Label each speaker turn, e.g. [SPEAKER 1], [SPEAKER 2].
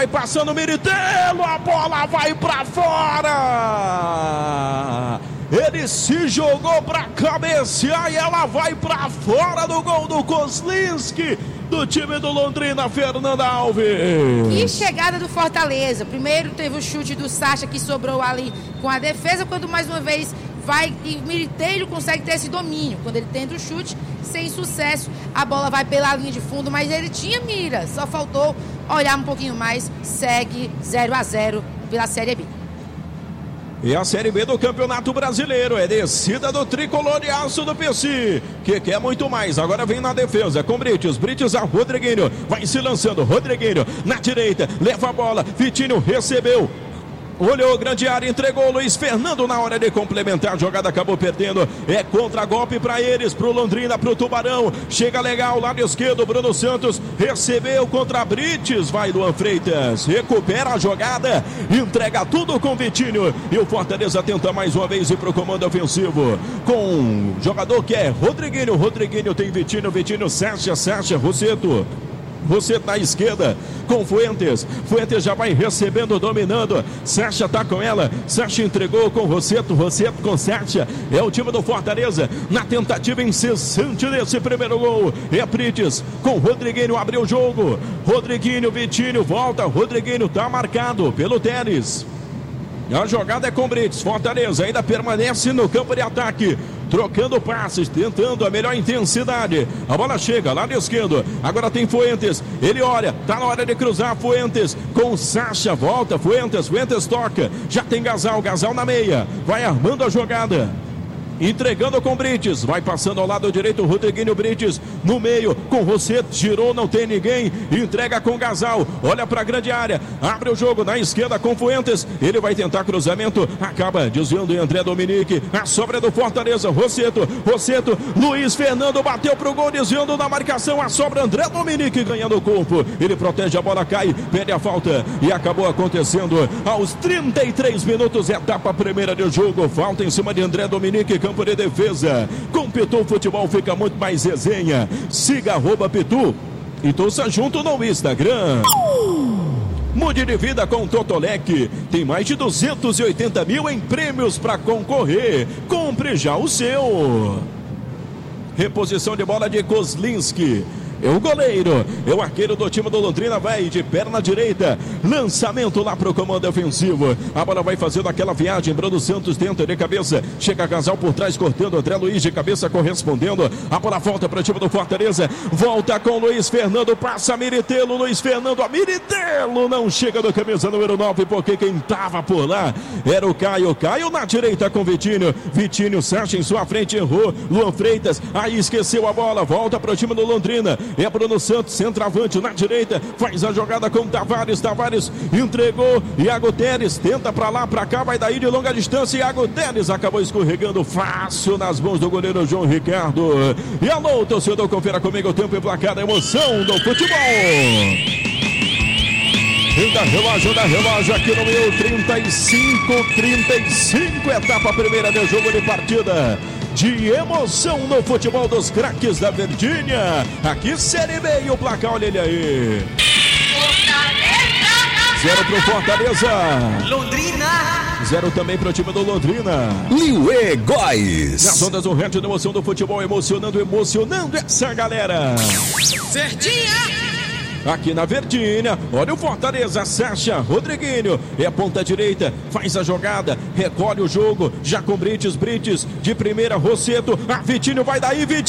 [SPEAKER 1] Vai passando o Miritelo, a bola vai pra fora. Ele se jogou pra cabecear e ela vai pra fora do gol do Kozlinski, do time do Londrina, Fernanda Alves.
[SPEAKER 2] Que chegada do Fortaleza. Primeiro teve o chute do Sacha que sobrou ali com a defesa, quando mais uma vez vai e o Militeiro consegue ter esse domínio. Quando ele tenta o chute, sem sucesso, a bola vai pela linha de fundo, mas ele tinha mira, só faltou olhar um pouquinho mais. Segue 0-0 pela Série B.
[SPEAKER 1] E a Série B do Campeonato Brasileiro é descida do tricolor de aço do PC, que quer muito mais. Agora vem na defesa com Brites a Rodriguinho, vai se lançando, Rodriguinho na direita, leva a bola, Vitinho recebeu. Olhou, grande área, entregou o Luiz Fernando na hora de complementar. A jogada acabou perdendo. É contra-golpe para eles, pro Londrina, pro Tubarão. Chega legal, lado esquerdo, Bruno Santos. Recebeu contra Brites. Vai Luan Freitas. Recupera a jogada. Entrega tudo com Vitinho. E o Fortaleza tenta mais uma vez ir pro comando ofensivo. Com um jogador que é Rodriguinho. Rodriguinho tem Vitinho, Sacha, Rosseto. Você na esquerda com Fuentes já vai recebendo, dominando. Sacha tá com ela, Sacha entregou com Rosseto com Sacha. É o time do Fortaleza na tentativa incessante desse primeiro gol. É Brites com Rodriguinho, abriu o jogo. Rodriguinho, Vitinho volta. Rodriguinho tá marcado pelo Teres. A jogada é com Brites. Fortaleza ainda permanece no campo de ataque, trocando passes, tentando a melhor intensidade. A bola chega lá do esquerdo. Agora tem Fuentes. Ele olha, tá na hora de cruzar. Fuentes com Sacha, volta. Fuentes toca. Já tem Gasal na meia. Vai armando a jogada. Entregando com Brites, vai passando ao lado direito, Rodriguinho, Brites no meio, com Rosseto, girou, não tem ninguém, entrega com Gasal, olha para a grande área, abre o jogo na esquerda com Fuentes, ele vai tentar cruzamento, acaba desviando em André Dominique, a sobra do Fortaleza, Rosseto, Luiz Fernando bateu pro gol, desviando na marcação, a sobra, André Dominique ganhando o corpo, ele protege, a bola cai, perde a falta, e acabou acontecendo aos 33 minutos, etapa primeira do jogo, falta em cima de André Dominique, campo de defesa. Com Pitu Futebol fica muito mais resenha. Siga @Pitu e torça junto no Instagram. Mude de vida com Totolec. Tem mais de 280 mil em prêmios para concorrer. Compre já o seu. Reposição de bola de Kozlinski. É o goleiro, é o arqueiro do time do Londrina, vai de perna direita, lançamento lá pro comando ofensivo, a bola vai fazendo aquela viagem, Bruno Santos tenta de cabeça, chega Gasal por trás, cortando, André Luiz de cabeça correspondendo, a bola volta para o time do Fortaleza, volta com Luiz Fernando, passa Miritelo, Luiz Fernando, a Miritelo não chega do camisa número 9, porque quem tava por lá era o Caio na direita com Vitinho, Sacha em sua frente, errou, Luan Freitas, aí esqueceu a bola, volta para o time do Londrina, é Bruno Santos, centroavante na direita, faz a jogada com Tavares entregou, Iago Teres tenta pra lá, pra cá, vai daí de longa distância, Iago Teres acabou escorregando fácil nas mãos do goleiro João Ricardo. E alô, torcedor, confira comigo o tempo e placar da emoção do futebol. Da relógio aqui no meu 35, etapa primeira do jogo de partida. De emoção no futebol dos craques da Virgínia. Aqui Série B e o placar, olha ele aí. Fortaleza! 0 pro Fortaleza.
[SPEAKER 3] Londrina.
[SPEAKER 1] 0 também pro time do Londrina.
[SPEAKER 4] Liuê Góes.
[SPEAKER 1] Nas ondas do rádio da emoção do futebol, emocionando essa galera.
[SPEAKER 3] Verdinha.
[SPEAKER 1] Aqui na Verdinha, olha o Fortaleza, Sacha, Rodriguinho, é a ponta direita, faz a jogada, recolhe o jogo, já com Brites, de primeira, Rosseto, Vitinho vai daí, Vitinho!